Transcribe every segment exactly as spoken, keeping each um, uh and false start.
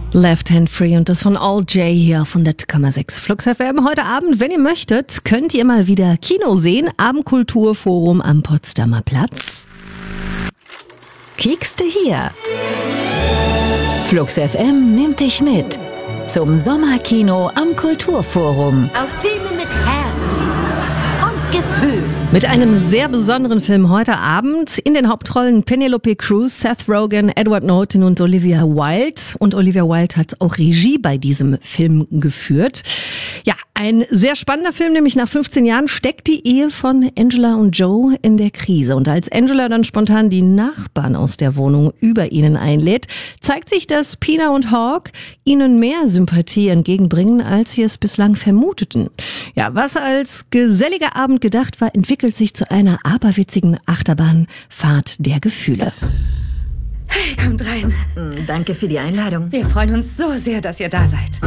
Left Hand Free und das von All J hier auf hundert Komma sechs Flux F M. Heute Abend, wenn ihr möchtet, könnt ihr mal wieder Kino sehen. Abendkulturforum am Potsdamer Platz. Kiekste hier. Flux F M nimmt dich mit zum Sommerkino am Kulturforum. Auf Filme mit Herz und Gefühl. Mit einem sehr besonderen Film heute Abend. In den Hauptrollen Penelope Cruz, Seth Rogen, Edward Norton und Olivia Wilde. Und Olivia Wilde hat auch Regie bei diesem Film geführt. Ja, ein sehr spannender Film, nämlich nach fünfzehn Jahren steckt die Ehe von Angela und Joe in der Krise. Und als Angela dann spontan die Nachbarn aus der Wohnung über ihnen einlädt, zeigt sich, dass Pina und Hawk ihnen mehr Sympathie entgegenbringen, als sie es bislang vermuteten. Ja, was als geselliger Abend gedacht war, entwickelt sich zu einer aberwitzigen Achterbahnfahrt der Gefühle. Hey, kommt rein. Danke für die Einladung. Wir freuen uns so sehr, dass ihr da seid.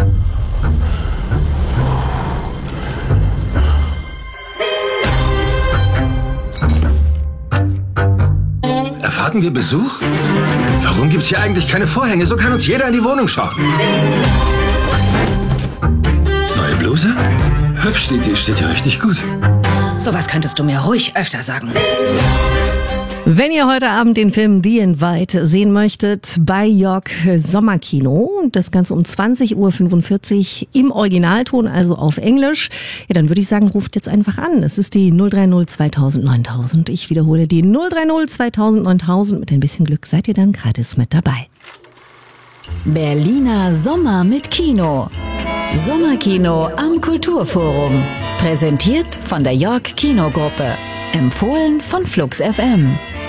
Erwarten wir Besuch? Warum gibt's hier eigentlich keine Vorhänge? So kann uns jeder in die Wohnung schauen. Neue Bluse? Hübsch, die, die steht ja richtig gut. Sowas könntest du mir ruhig öfter sagen. Wenn ihr heute Abend den Film The Invite sehen möchtet, bei York Sommerkino, und das Ganze um zwanzig Uhr fünfundvierzig im Originalton, also auf Englisch, ja, dann würde ich sagen, ruft jetzt einfach an. Es ist die null drei null zweitausend neuntausend. Ich wiederhole die null drei null zweitausend neuntausend. Mit ein bisschen Glück seid ihr dann gratis mit dabei. Berliner Sommer mit Kino. Sommerkino am Kulturforum. Präsentiert von der York Kinogruppe. Empfohlen von Flux F M.